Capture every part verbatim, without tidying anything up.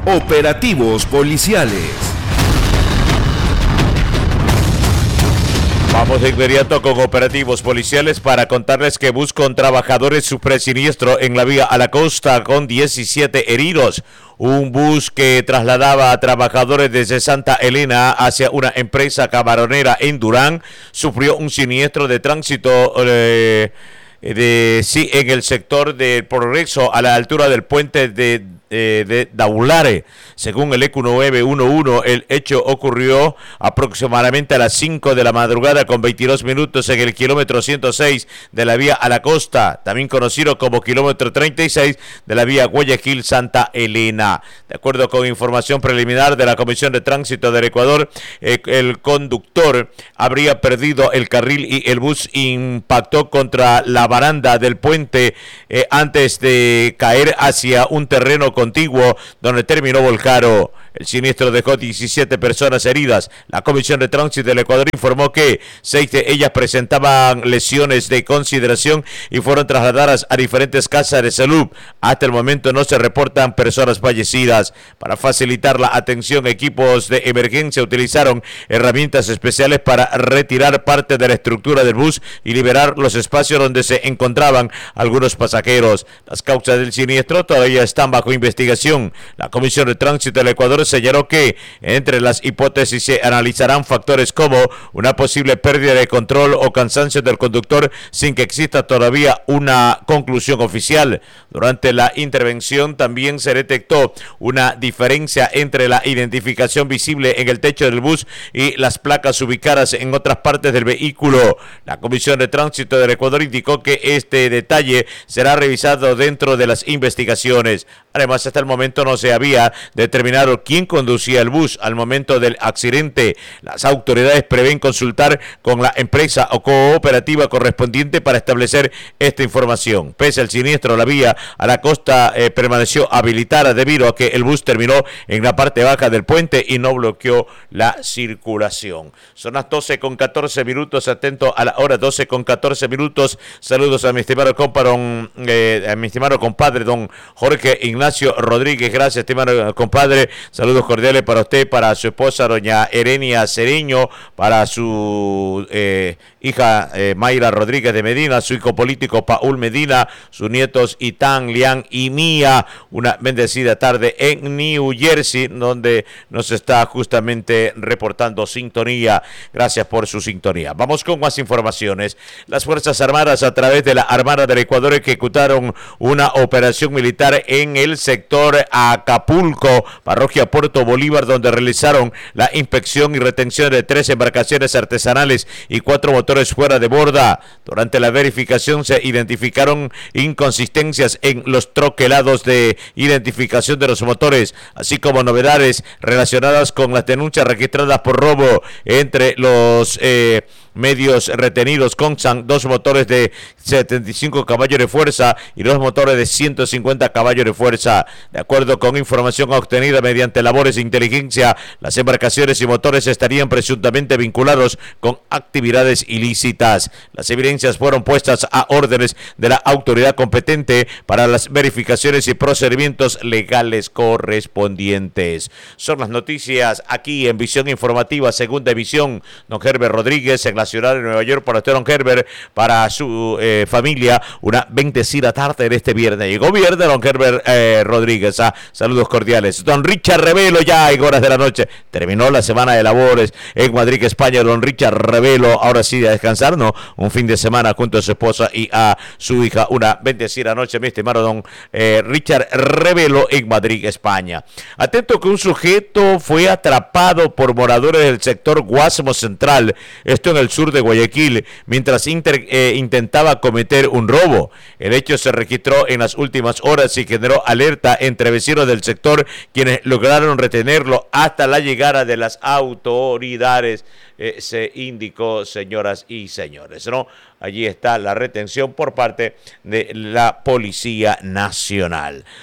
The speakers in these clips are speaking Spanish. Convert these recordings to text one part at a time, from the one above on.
Operativos policiales. Vamos de inmediato con operativos policiales para contarles que bus con trabajadores sufre siniestro en la vía a la costa con diecisiete heridos. Un bus que trasladaba a trabajadores desde Santa Elena hacia una empresa camaronera en Durán sufrió un siniestro de tránsito eh, de, sí, en el sector del Progreso a la altura del puente de Eh, de Daulare. Según el E Q nueve uno uno, el hecho ocurrió aproximadamente a las cinco de la madrugada con veintidós minutos en el kilómetro ciento seis de la vía a la costa, también conocido como kilómetro treinta y seis de la vía Guayaquil Santa Elena. De acuerdo con información preliminar de la Comisión de Tránsito del Ecuador, eh, el conductor habría perdido el carril y el bus impactó contra la baranda del puente eh, antes de caer hacia un terreno contiguo donde terminó volcado. El siniestro dejó diecisiete personas heridas. La Comisión de Tránsito del Ecuador informó que seis de ellas presentaban lesiones de consideración y fueron trasladadas a diferentes casas de salud. Hasta el momento no se reportan personas fallecidas. Para facilitar la atención, equipos de emergencia utilizaron herramientas especiales para retirar parte de la estructura del bus y liberar los espacios donde se encontraban algunos pasajeros. Las causas del siniestro todavía están bajo investigación. La Comisión de Tránsito del Ecuador señaló que entre las hipótesis se analizarán factores como una posible pérdida de control o cansancio del conductor sin que exista todavía una conclusión oficial. Durante la intervención también se detectó una diferencia entre la identificación visible en el techo del bus y las placas ubicadas en otras partes del vehículo. La Comisión de Tránsito del Ecuador indicó que este detalle será revisado dentro de las investigaciones. Además, hasta el momento no se había determinado quién conducía el bus al momento del accidente. Las autoridades prevén consultar con la empresa o cooperativa correspondiente para establecer esta información. Pese al siniestro, la vía a la costa eh, permaneció habilitada debido a que el bus terminó en la parte baja del puente y no bloqueó la circulación. Son las doce con catorce minutos, atento a la hora doce con catorce minutos. Saludos a mi estimado compadre, eh, a mi estimado compadre don Jorge Ignacio Rodríguez. Gracias, estimado compadre. Saludos cordiales para usted, para su esposa doña Erenia Cereño, para su eh, hija eh, Mayra Rodríguez de Medina, su hijo político Paul Medina, sus nietos Itán, Lian y Mía. Una bendecida tarde en New Jersey, donde nos está justamente reportando sintonía. Gracias por su sintonía. Vamos con más informaciones. Las Fuerzas Armadas, a través de la Armada del Ecuador, ejecutaron una operación militar en el sector Acapulco, parroquia Puerto Bolívar, donde realizaron la inspección y retención de tres embarcaciones artesanales y cuatro motores fuera de borda. Durante la verificación se identificaron inconsistencias en los troquelados de identificación de los motores, así como novedades relacionadas con las denuncias registradas por robo. Entre los eh, medios retenidos constan dos motores de setenta y cinco caballos de fuerza y dos motores de ciento cincuenta caballos de fuerza. De acuerdo con información obtenida mediante labores de inteligencia, las embarcaciones y motores estarían presuntamente vinculados con actividades ilícitas. Las evidencias fueron puestas a órdenes de la autoridad competente para las verificaciones y procedimientos legales correspondientes. Son las noticias aquí en Visión Informativa, segunda emisión. Don Herbert Rodríguez en la ciudad de Nueva York. Para usted, don Herbert, para su eh, familia, una bendecida tarde de este viernes. Llegó viernes, don Herbert eh, Rodríguez. Ah, saludos cordiales. Don Richard Revelo, ya en horas de la noche. Terminó la semana de labores en Madrid, España. Don Richard Revelo, ahora sí a descansar, ¿no? Un fin de semana junto a su esposa y a su hija. Una bendecida noche, mi estimado don eh, Richard Revelo en Madrid, España. Atento que un sujeto fue atrapado por moradores del sector Guásimo Central, esto en el sur de Guayaquil, mientras inter, eh, intentaba cometer un robo. El hecho se registró en las últimas horas y generó alerta entre vecinos del sector, quienes lograron retenerlo hasta la llegada de las autoridades, eh, se indicó, señoras y señores, ¿no? Allí está la retención por parte de la Policía Nacional.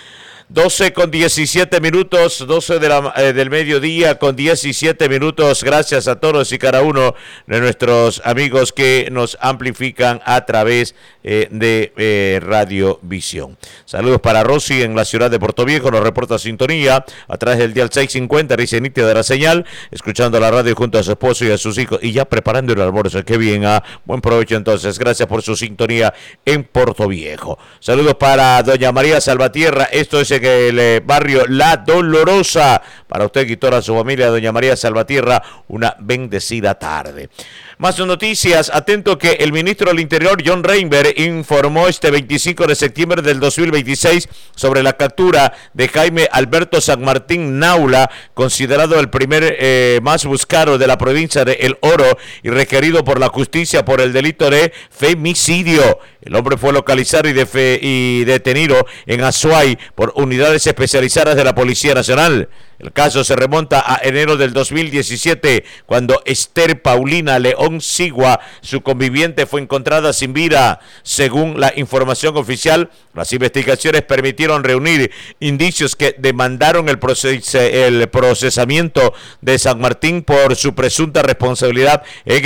doce con diecisiete minutos, doce de la, eh, del mediodía con diecisiete minutos. Gracias a todos y cada uno de nuestros amigos que nos amplifican a través eh, de eh, Radio Visión. Saludos para Rosy en la ciudad de Puerto Viejo, nos reporta sintonía a través del dial seiscientos cincuenta, dice nítida de la señal, escuchando la radio junto a su esposo y a sus hijos y ya preparando el almuerzo. Qué bien, ah, buen provecho entonces. Gracias por su sintonía en Puerto Viejo. Saludos para doña María Salvatierra, esto es en el eh, barrio La Dolorosa. Para usted y toda su familia, doña María Salvatierra, una bendecida tarde. Más noticias, atento que el ministro del Interior, John Reinberg, informó este veinticinco de septiembre del dos mil veintiséis sobre la captura de Jaime Alberto San Martín Naula, considerado el primer eh, más buscado de la provincia de El Oro y requerido por la justicia por el delito de femicidio. El hombre fue localizado y, de y detenido en Azuay por unidades especializadas de la Policía Nacional. El caso se remonta a enero del dos mil diecisiete, cuando Esther Paulina León Sigua, su conviviente, fue encontrada sin vida. Según la información oficial, las investigaciones permitieron reunir indicios que demandaron el, proces el procesamiento de San Martín por su presunta responsabilidad en